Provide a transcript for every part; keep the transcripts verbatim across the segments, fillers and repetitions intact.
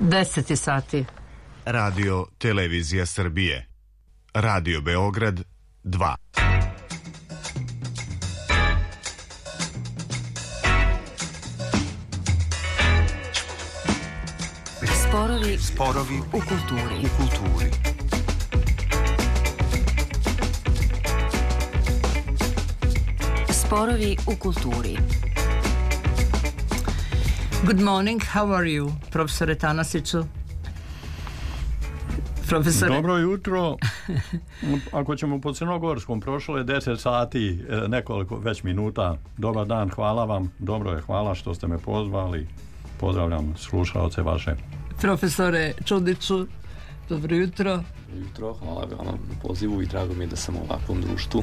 deset sati. Radio Televizija Srbije. Radio Beograd dva. Sporovi, Sporovi u kulturi. u kulturi. Sporovi u kulturi. Good morning, how are you, profesore Tanasiću? Profesore... Dobro jutro. Ako ćemo po crnogorskom, prošlo je deset sati, nekoliko već minuta. Dobar dan, hvala vam. Dobro je, hvala što ste me pozvali. Pozdravljam slušaoce vaše. Profesore Čudiću, dobro jutro. Jutro, hvala vam na pozivu i drago mi je da sam u ovakvom društvu.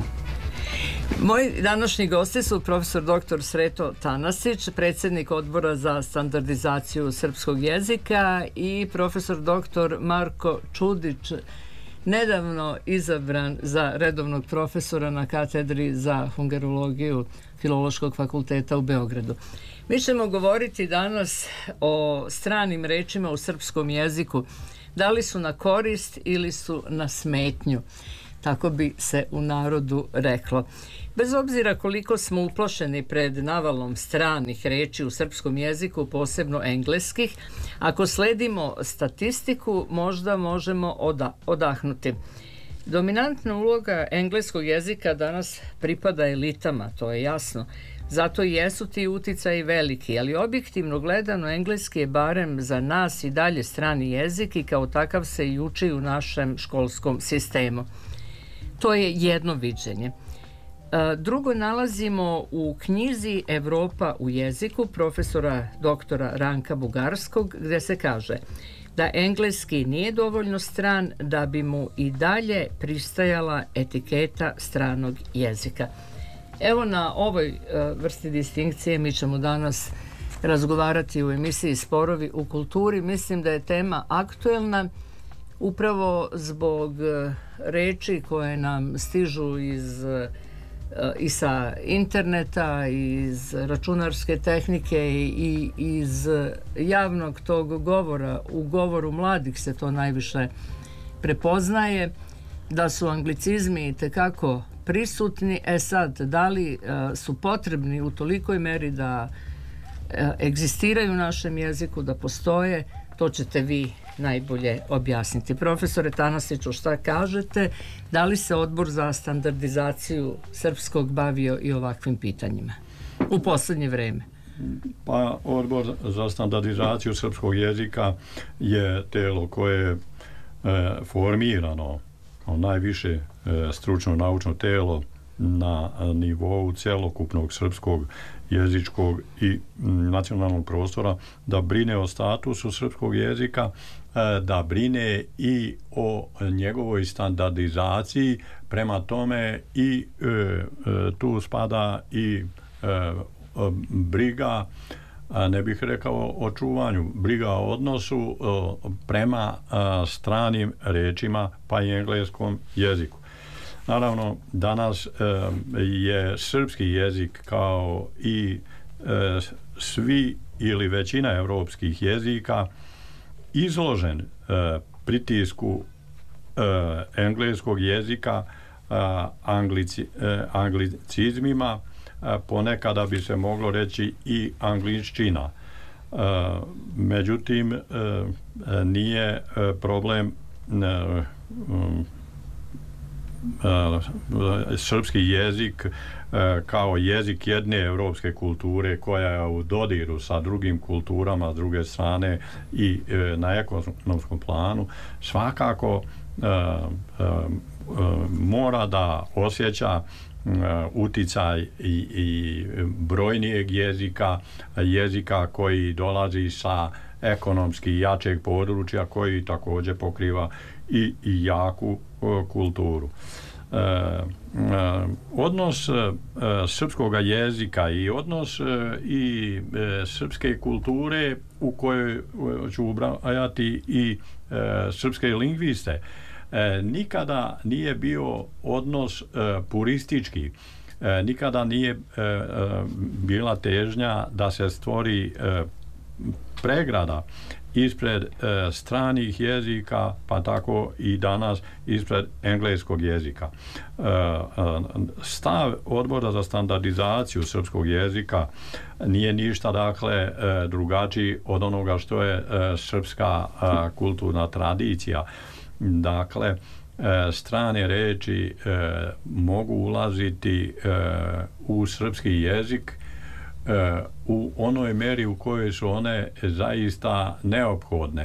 Moji današnji gosti su profesor doktor Sreto Tanasić, predsjednik odbora za standardizaciju srpskog jezika, i profesor doktor Marko Čudić, nedavno izabran za redovnog profesora na katedri za hungarologiju Filološkog fakulteta u Beogradu. Mi ćemo govoriti danas o stranim rečima u srpskom jeziku. Da li su na korist ili su na smetnju? Tako bi se u narodu reklo. Bez obzira koliko smo uplašeni pred navalom stranih reči u srpskom jeziku, posebno engleskih, ako sledimo statistiku, možda možemo oda, odahnuti. Dominantna uloga engleskog jezika danas pripada elitama, to je jasno. Zato i jesu ti uticaji veliki, ali objektivno gledano engleski je barem za nas i dalje strani jezik i kao takav se i uči u našem školskom sistemu. To je jedno viđenje. Drugo nalazimo u knjizi Evropa u jeziku profesora doktora Ranka Bugarskog, gdje se kaže da engleski nije dovoljno stran da bi mu i dalje pristajala etiketa stranog jezika. Evo, na ovoj vrsti distinkcije mi ćemo danas razgovarati u emisiji Sporovi u kulturi. Mislim da je tema aktuelna upravo zbog reči koje nam stižu iz i sa interneta, iz računarske tehnike i iz javnog tog govora. U govoru mladih se to najviše prepoznaje, da su anglicizmi itekako prisutni. E sad, da li su potrebni u tolikoj meri da egzistiraju u našem jeziku, da postoje, to ćete vi najbolje objasniti. Profesore Tanasiću, šta kažete? Da li se odbor za standardizaciju srpskog bavio i ovakvim pitanjima u posljednje vreme? Pa, odbor za standardizaciju srpskog jezika je telo koje je e, formirano kao najviše e, stručno naučno telo na nivou cjelokupnog srpskog jezičkog i nacionalnog prostora, da brine o statusu srpskog jezika, da brine i o njegovoj standardizaciji. Prema tome i e, e, tu spada i e, briga, ne bih rekao o čuvanju, briga o odnosu e, prema a, stranim rečima, pa i engleskom jeziku. Naravno, danas e, je srpski jezik kao i e, svi ili većina evropskih jezika izložen e, pritisku e, engleskog jezika, e, anglici, e, anglicizmima, e, ponekada bi se moglo reći i angliččina. E, međutim, e, nije e, problem e, um, Uh, srpski jezik uh, kao jezik jedne evropske kulture koja je u dodiru sa drugim kulturama s druge strane i uh, na ekonomskom planu svakako uh, uh, uh, mora da osjeća uh, uticaj i, i brojnijeg jezika, jezika koji dolazi sa ekonomski jačeg područja, koji također pokriva i, i jaku uh, kulturu. Uh, uh, odnos uh, srpskog jezika i odnos uh, i uh, srpske kulture u kojoj uh, ću ubrajati i uh, srpske lingviste uh, nikada nije bio odnos uh, puristički. Uh, nikada nije uh, uh, bila težnja da se stvori uh, pregrada ispred e, stranih jezika, pa tako i danas ispred engleskog jezika. E, stav Odbora za standardizaciju srpskog jezika nije ništa, dakle, e, drugačiji od onoga što je e, srpska e, kulturna tradicija. Dakle, e, strane reči e, mogu ulaziti e, u srpski jezik e, u onoj meri u kojoj su one zaista neophodne, e,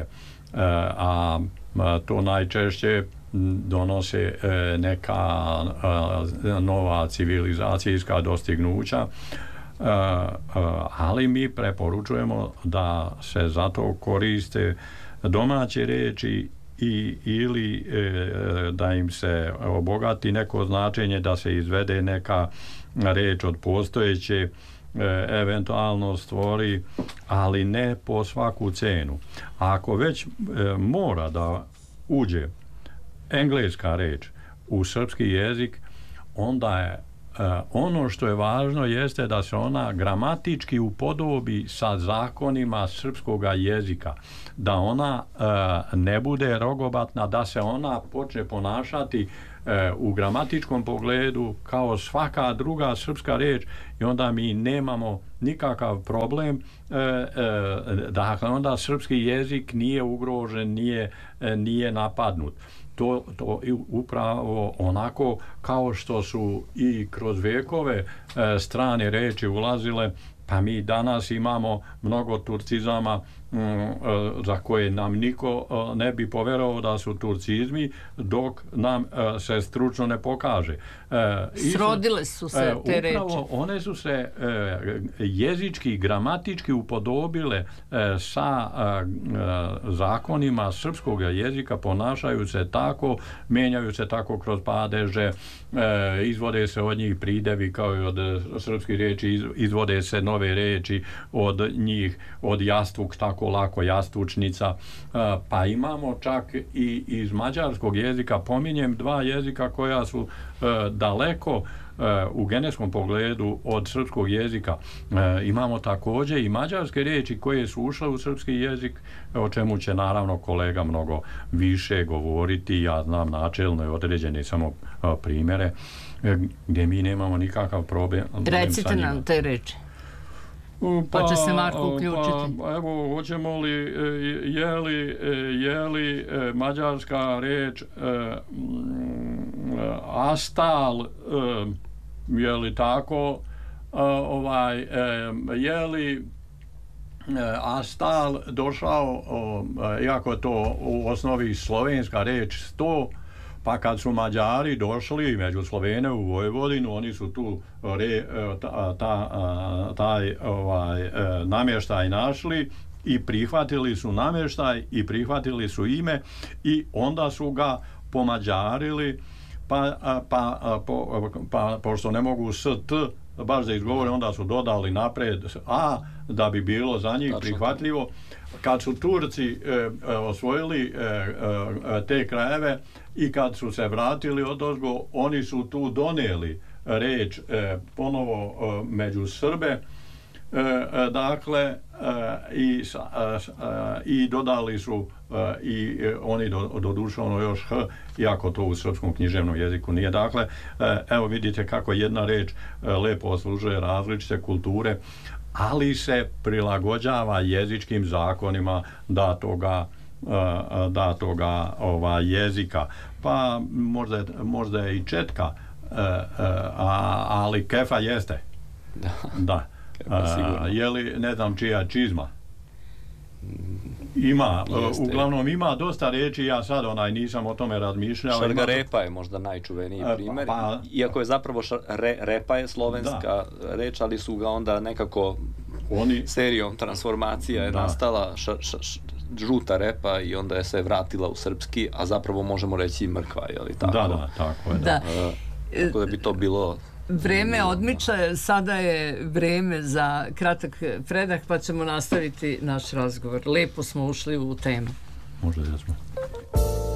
a, a to najčešće donose e, neka a, nova civilizacijska dostignuća, e, a, ali mi preporučujemo da se zato koriste domaće reči i ili e, da im se obogati neko značenje, da se izvede neka reč od postojeće, e, eventualno stvori, ali ne po svaku cenu. A ako već e, mora da uđe engleska reč u srpski jezik, onda je Uh, ono što je važno jeste da se ona gramatički upodobi sa zakonima srpskog jezika, da ona uh, ne bude rogobatna, da se ona počne ponašati uh, u gramatičkom pogledu kao svaka druga srpska reč i onda mi nemamo nikakav problem, uh, uh, dakle onda srpski jezik nije ugrožen, nije, uh, nije napadnut. To, to upravo onako kao što su i kroz vekove e, strane reči ulazile, pa mi danas imamo mnogo turcizama m, e, za koje nam niko e, ne bi poverovao da su turcizmi dok nam e, se stručno ne pokaže. E, Srodile su se e, te reči. Upravo one su se e, jezički, gramatički upodobile e, sa e, zakonima srpskog jezika, ponašaju se tako, menjaju se tako kroz padeže, e, izvode se od njih pridevi kao i od srpskih riječi, iz, izvode se nove reči od njih, od jastvuk, tako lako jastučnica, e, pa imamo čak i iz mađarskog jezika, pominjem dva jezika koja su e, daleko u genetskom pogledu od srpskog jezika. E, imamo također i mađarske riječi koje su ušle u srpski jezik, o čemu će naravno kolega mnogo više govoriti. Ja znam načelno i određene samo a, primjere e, gdje mi nemamo nikakav problem. Recite nam te reči. Pa, pa će se Marko uključiti. Pa, evo, hoćemo li, je li, je li mađarska reč astal, je li tako, ovaj, je li astal došao, iako je to u osnovi slovenska reč sto, pa kad su Mađari došli među Slovene u Vojvodinu, oni su tu re, ta, ta, taj ovaj, namještaj našli i prihvatili su namještaj i prihvatili su ime i onda su ga pomađarili, pa, pa, po, pa pošto ne mogu s t baš da izgovore, onda su dodali napred a da bi bilo za njih prihvatljivo. Kad su Turci e, osvojili e, e, te krajeve i kad su se vratili odozgo, oni su tu donijeli reč e, ponovo e, među Srbe, e, e, dakle e, i, e, i dodali su e, i e, oni do, doduše ono još h, iako to u srpskom književnom jeziku nije. Dakle, e, evo vidite kako jedna reč e, lepo oslužuje različite kulture, ali se prilagođava jezičkim zakonima datoga, datoga ova, jezika. Pa možda, možda je i četka, a, ali kefa jeste. Da. Da. A, je li, ne znam čija čizma? Ima, jeste. Uglavnom ima dosta riječi, ja sad onaj nisam o tome razmišljao. Šargarepa je možda najčuveniji primjer, pa, iako je zapravo šar, re, repa je slovenska da. reč, ali su ga onda nekako oni, serijom transformacija je da. nastala ša, ša, ša, žuta repa i onda je se vratila u srpski, a zapravo možemo reći mrkva, je li tako? Da, da, tako je. Da. Da. E, tako da bi to bilo... Vreme odmiča, sada je vreme za kratak predah, pa ćemo nastaviti naš razgovor. Lepo smo ušli u temu. Možda da smo.